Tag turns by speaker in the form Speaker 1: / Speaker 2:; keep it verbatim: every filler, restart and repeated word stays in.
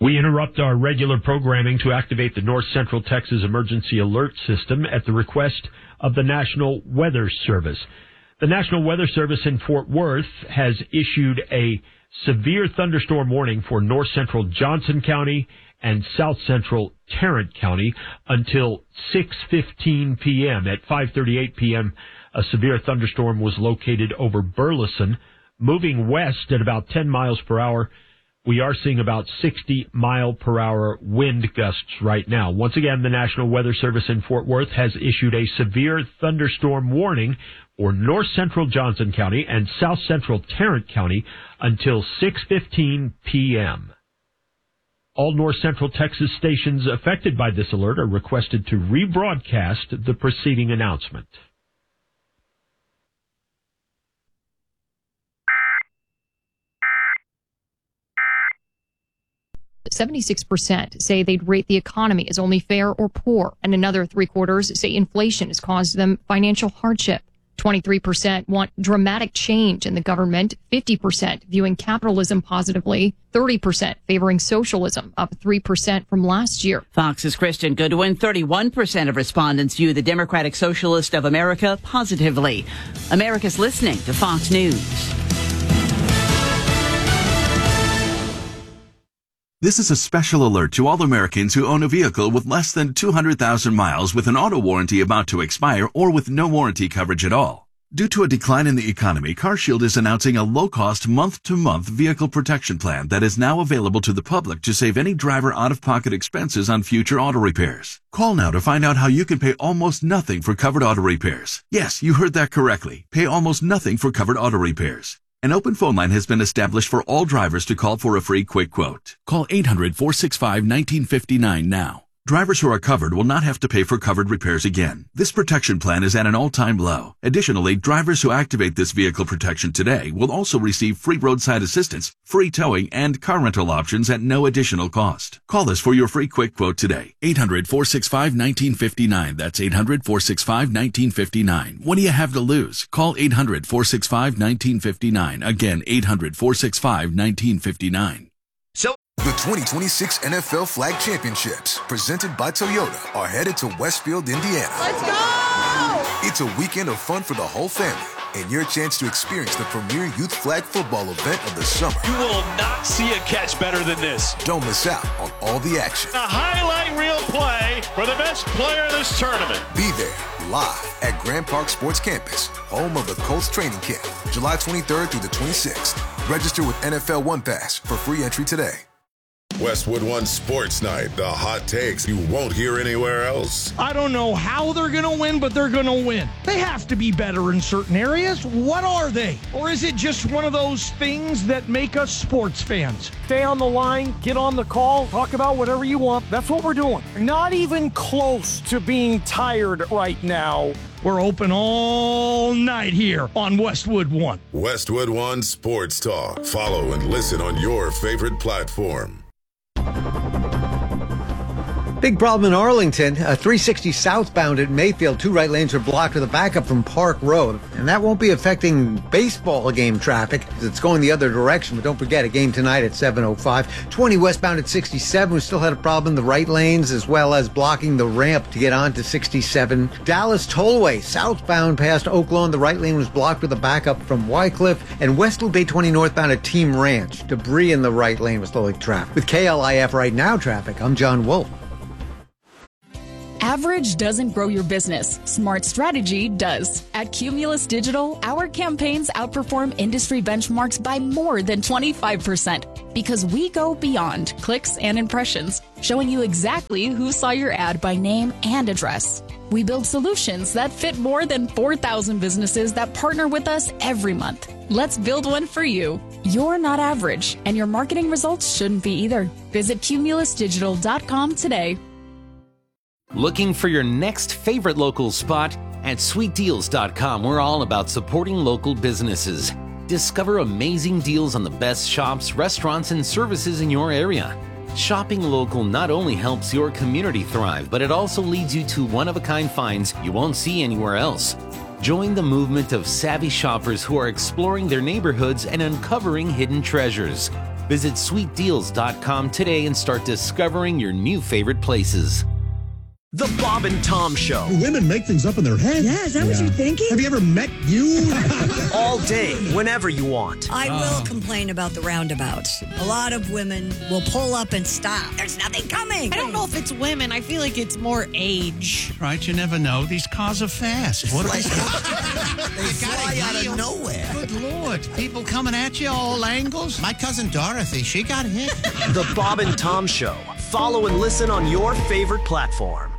Speaker 1: We interrupt our regular programming to activate the North Central Texas Emergency Alert System at the request of the National Weather Service. The National Weather Service in Fort Worth has issued a severe thunderstorm warning for North Central Johnson County and South Central Tarrant County until six fifteen p.m. At five thirty-eight p.m., a severe thunderstorm was located over Burleson, moving west at about ten miles per hour. We are seeing about sixty mile per hour wind gusts right now. Once again, the National Weather Service in Fort Worth has issued a severe thunderstorm warning for North Central Johnson County and South Central Tarrant County until six fifteen p.m. All North Central Texas stations affected by this alert are requested to rebroadcast the preceding announcement.
Speaker 2: seventy-six percent say they'd rate the economy as only fair or poor, and another three quarters say inflation has caused them financial hardship. twenty-three percent want dramatic change in the government, fifty percent viewing capitalism positively, thirty percent favoring socialism, up three percent from last year.
Speaker 3: Fox's Christian Goodwin, thirty-one percent of respondents view the Democratic Socialist of America positively. America's listening to Fox News.
Speaker 4: This is a special alert to all Americans who own a vehicle with less than two hundred thousand miles with an auto warranty about to expire or with no warranty coverage at all. Due to a decline in the economy, CarShield is announcing a low-cost month-to-month vehicle protection plan that is now available to the public to save any driver out-of-pocket expenses on future auto repairs. Call now to find out how you can pay almost nothing for covered auto repairs. Yes, you heard that correctly. Pay almost nothing for covered auto repairs. An open phone line has been established for all drivers to call for a free quick quote. Call eight hundred, four six five, one nine five nine now. Drivers who are covered will not have to pay for covered repairs again. This protection plan is at an all-time low. Additionally, drivers who activate this vehicle protection today will also receive free roadside assistance, free towing, and car rental options at no additional cost. Call us for your free quick quote today. eight hundred, four six five, one nine five nine. That's eight hundred, four six five, one nine five nine. What do you have to lose? Call eight hundred, four six five, one nine five nine. Again, eight hundred, four six five, one nine five nine.
Speaker 5: So the twenty twenty-six N F L Flag Championships, presented by Toyota, are headed to Westfield, Indiana.
Speaker 6: Let's go!
Speaker 5: It's a weekend of fun for the whole family and your chance to experience the premier youth flag football event of the summer.
Speaker 6: You will not see a catch better than this.
Speaker 5: Don't miss out on all the action.
Speaker 6: A highlight reel play for the best player in this tournament.
Speaker 5: Be there live at Grand Park Sports Campus, home of the Colts training camp, July twenty-third through the twenty-sixth. Register with N F L One Pass for free entry today.
Speaker 7: Westwood One Sports Night, the hot takes you won't hear anywhere else.
Speaker 8: I don't know how they're going to win, but they're going to win. They have to be better in certain areas. What are they? Or is it just one of those things that make us sports fans? Stay on the line, get on the call, talk about whatever you want. That's what we're doing. Not even close to being tired right now. We're open all night here on Westwood One.
Speaker 7: Westwood One Sports Talk. Follow and listen on your favorite platform.
Speaker 9: Big problem in Arlington. Uh, three sixty southbound at Mayfield. Two right lanes are blocked with a backup from Park Road. And that won't be affecting baseball game traffic. It's going the other direction. But don't forget, a game tonight at seven oh five. twenty westbound at sixty-seven. We still had a problem in the right lanes as well as blocking the ramp to get on to sixty-seven. Dallas Tollway southbound past Oak Lawn. The right lane was blocked with a backup from Wycliffe. And West Loop eight twenty northbound at Team Ranch. Debris in the right lane was slowing traffic. With K L I F Right Now traffic, I'm John Wolf.
Speaker 10: Average doesn't grow your business. Smart strategy does. At Cumulus Digital, our campaigns outperform industry benchmarks by more than twenty-five percent because we go beyond clicks and impressions, showing you exactly who saw your ad by name and address. We build solutions that fit more than four thousand businesses that partner with us every month. Let's build one for you. You're not average, and your marketing results shouldn't be either. Visit cumulus digital dot com today.
Speaker 11: Looking for your next favorite local spot? At sweet deals dot com, we're all about supporting local businesses. Discover amazing deals on the best shops, restaurants, and services in your area. Shopping local not only helps your community thrive, but it also leads you to one-of-a-kind finds you won't see anywhere else. Join the movement of savvy shoppers who are exploring their neighborhoods and uncovering hidden treasures. Visit sweet deals dot com today and start discovering your new favorite places.
Speaker 12: The Bob and Tom Show.
Speaker 13: Women make things up in their head.
Speaker 14: Yeah, is that yeah. what you're thinking?
Speaker 13: Have you ever met you?
Speaker 12: All day, whenever you want.
Speaker 14: I uh. will complain about the roundabouts. A lot of women will pull up and stop. There's nothing coming.
Speaker 15: I don't know if it's women. I feel like it's more age.
Speaker 16: Right, you never know. These cars are fast. What are
Speaker 17: they? They fly out of nowhere.
Speaker 16: Good Lord. People coming at you all angles. My cousin Dorothy, she got hit.
Speaker 12: The Bob and Tom Show. Follow and listen on your favorite platform.